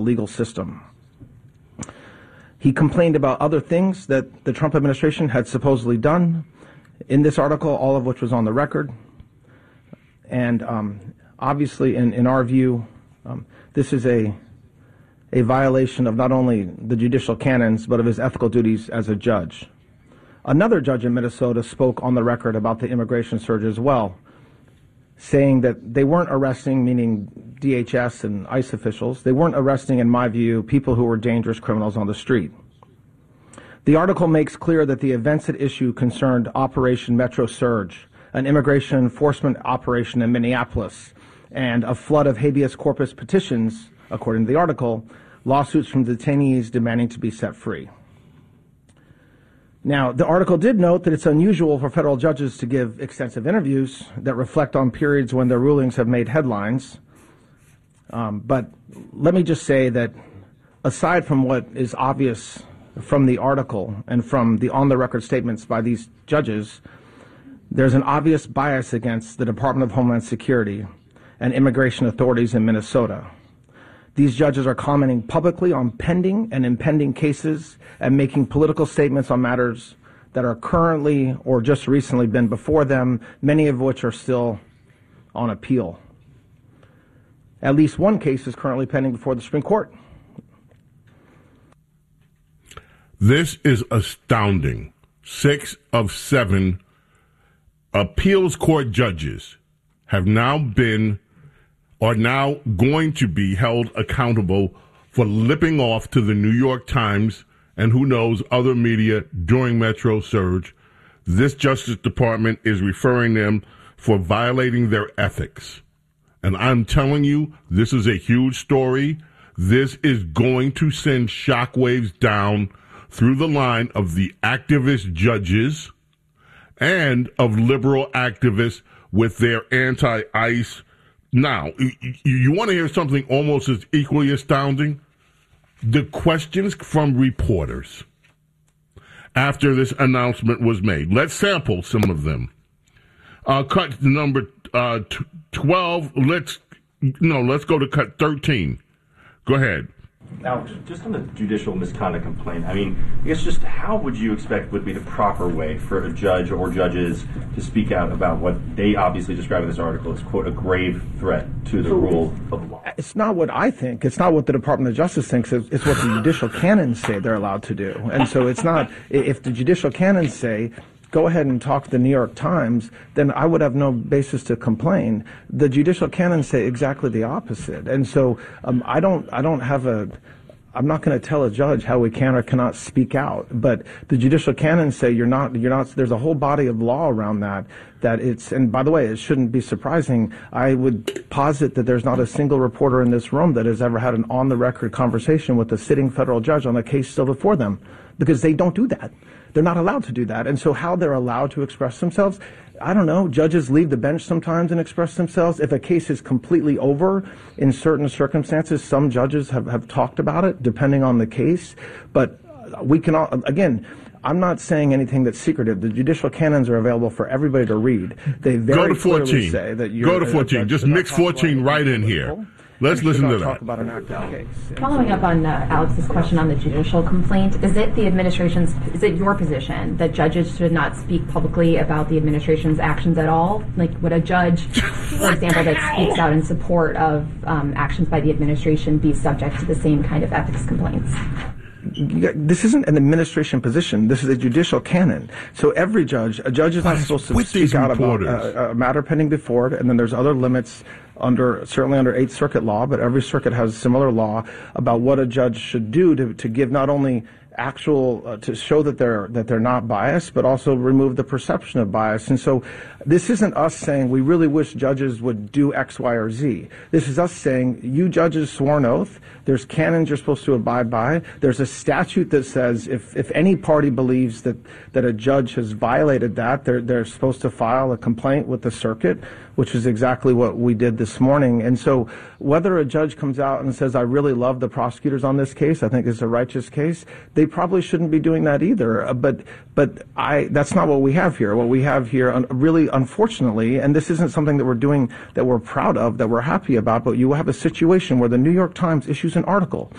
legal system. He complained about other things that the Trump administration had supposedly done in this article, all of which was on the record. And obviously, in our view, this is a violation of not only the judicial canons, but of his ethical duties as a judge. Another judge in Minnesota spoke on the record about the immigration surge as well, saying that they weren't arresting, meaning DHS and ICE officials, they weren't arresting, in my view, people who were dangerous criminals on the street. The article makes clear that the events at issue concerned Operation Metro Surge, an immigration enforcement operation in Minneapolis, and a flood of habeas corpus petitions, according to the article, lawsuits from detainees demanding to be set free. Now, the article did note that it's unusual for federal judges to give extensive interviews that reflect on periods when their rulings have made headlines. But let me just say that aside from what is obvious from the article and from the on-the-record statements by these judges, there's an obvious bias against the Department of Homeland Security and immigration authorities in Minnesota. These judges are commenting publicly on pending and impending cases and making political statements on matters that are currently or just recently been before them, many of which are still on appeal. At least one case is currently pending before the Supreme Court. This is astounding. 6 of 7 appeals court judges are now going to be held accountable for lipping off to the New York Times and who knows other media during Metro Surge. This Justice Department is referring them for violating their ethics. And I'm telling you, this is a huge story. This is going to send shockwaves down through the line of the activist judges and of liberal activists with their anti-ICE. Now, you want to hear something almost as equally astounding? The questions from reporters after this announcement was made. Let's sample some of them. Cut number 12. Let's go to cut 13. Go ahead. Now, just on the judicial misconduct complaint, I mean, I guess just how would you expect would be the proper way for a judge or judges to speak out about what they obviously describe in this article as, quote, a grave threat to the rule of law? It's not what I think. It's not what the Department of Justice thinks. It's what the judicial canons say they're allowed to do. And so it's not, if the judicial canons say, go ahead and talk to the New York Times, then I would have no basis to complain. The judicial canons say exactly the opposite. And so I'm not going to tell a judge how we can or cannot speak out. But the judicial canons say you're not, there's a whole body of law around that it's, and by the way, it shouldn't be surprising. I would posit that there's not a single reporter in this room that has ever had an on-the-record conversation with a sitting federal judge on a case still before them, because they don't do that. They're not allowed to do that. And so how they're allowed to express themselves, I don't know. Judges leave the bench sometimes and express themselves. If a case is completely over, in certain circumstances, some judges have talked about it, depending on the case. But we can all, again, I'm not saying anything that's secretive. The judicial canons are available for everybody to read. They very clearly say that you're... Go to 14. Just mix 14 right in here. Let's listen to that. Talk about an active case. Following up on Alex's question on the judicial complaint, is it your position that judges should not speak publicly about the administration's actions at all? Like, would a judge, for example, that speaks out in support of actions by the administration be subject to the same kind of ethics complaints? This isn't an administration position. This is a judicial canon. So a judge is not supposed to speak out about a matter pending before it, and then there's other limits certainly under 8th Circuit law, but every circuit has similar law about what a judge should do to give not only actual to show that they're not biased, but also remove the perception of bias. And so this isn't us saying we really wish judges would do X, Y, or Z. This is us saying you judges swore an oath. There's canons you're supposed to abide by. There's a statute that says if any party believes that a judge has violated that, they're supposed to file a complaint with the circuit, which is exactly what we did this morning. And so whether a judge comes out and says, I really love the prosecutors on this case, I think it's a righteous case, they probably shouldn't be doing that either. But that's not what we have here. What we have here, really, unfortunately, and this isn't something that we're doing that we're proud of, that we're happy about, but you have a situation where the New York Times issues an article